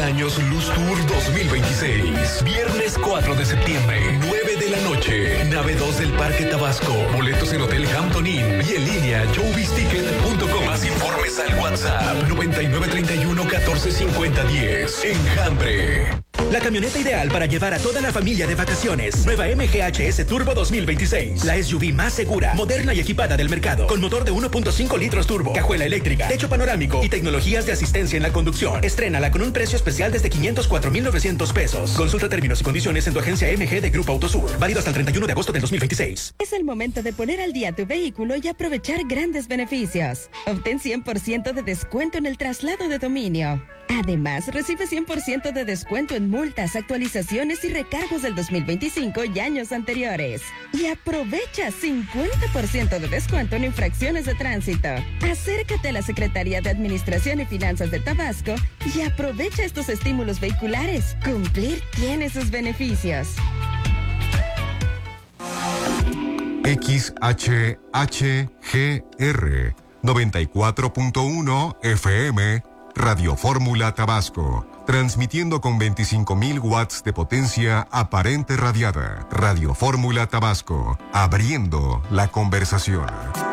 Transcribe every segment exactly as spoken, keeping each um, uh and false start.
años Luz Tour dos mil veintiséis. Viernes cuatro de septiembre, nueve de la noche. Nave dos del Parque Tabasco. Boletos en Hotel Hampton Inn y en línea showbiz ticket punto com. Más informes al WhatsApp noventa y nueve treinta y uno catorce cincuenta diez. Enjambre. La camioneta ideal para llevar a toda la familia de vacaciones. Nueva M G H S Turbo dos mil veintiséis. La S U V más segura, moderna y equipada del mercado. Con motor de uno punto cinco litros turbo, cajuela eléctrica, techo panorámico y tecnologías de asistencia en la conducción. Estrénala con un precio especial desde quinientos cuatro mil novecientos pesos. Consulta términos y condiciones en tu agencia M G de Grupo Autosur. Válido hasta el treinta y uno de agosto del dos mil veintiséis. Es el momento de poner al día tu vehículo y aprovechar grandes beneficios. Obtén cien por ciento de descuento en el traslado de dominio. Además, recibe cien por ciento de descuento en multas, actualizaciones y recargos del dos mil veinticinco y años anteriores. Y aprovecha cincuenta por ciento de descuento en infracciones de tránsito. Acércate a la Secretaría de Administración y Finanzas de Tabasco y aprovecha estos estímulos vehiculares. Cumplir tiene sus beneficios. X H H G R noventa y cuatro punto uno F M Radio Fórmula Tabasco, transmitiendo con veinticinco mil watts de potencia aparente radiada. Radio Fórmula Tabasco, abriendo la conversación.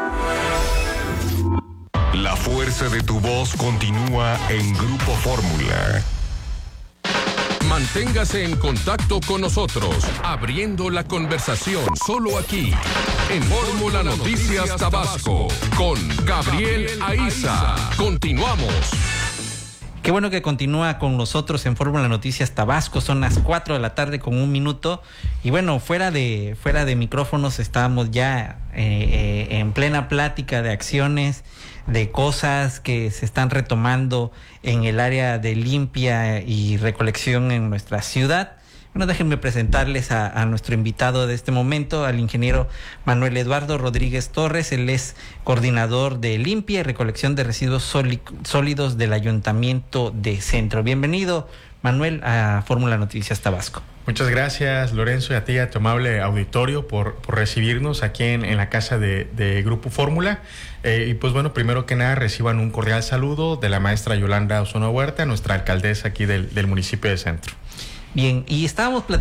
La fuerza de tu voz continúa en Grupo Fórmula. Manténgase en contacto con nosotros, abriendo la conversación solo aquí, en Fórmula Noticias Tabasco, con Gabriel Aiza. Continuamos. Qué bueno que continúa con nosotros en Fórmula Noticias Tabasco. Son las cuatro de la tarde con un minuto. Y bueno, fuera de, fuera de micrófonos estábamos ya eh, eh, en plena plática de acciones, de cosas que se están retomando en el área de limpia y recolección en nuestra ciudad. Bueno, déjenme presentarles a, a nuestro invitado de este momento, al ingeniero Manuel Eduardo Rodríguez Torres. Él es coordinador de limpia y recolección de residuos sólidos del Ayuntamiento de Centro. Bienvenido, Manuel, a Fórmula Noticias Tabasco. Muchas gracias, Lorenzo, y a ti, a tu amable auditorio, por, por recibirnos aquí en, en la casa de, de Grupo Fórmula. Eh, y pues bueno, primero que nada, reciban un cordial saludo de la maestra Yolanda Ozono Huerta, nuestra alcaldesa aquí del, del municipio de Centro. Bien, y estábamos platicando